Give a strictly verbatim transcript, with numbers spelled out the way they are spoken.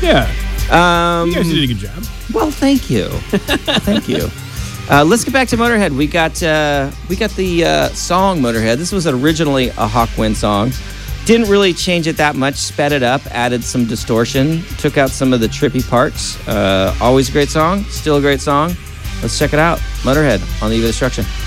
Yeah. Um, you guys did a good job. Well, thank you. Thank you. Uh, let's get back to Motorhead. We got uh, we got the uh, song Motorhead. This was originally a Hawkwind song. Didn't really change it that much. Sped it up, added some distortion, took out some of the trippy parts. Uh, always a great song. Still a great song. Let's check it out. Motorhead on the Eve of Destruction.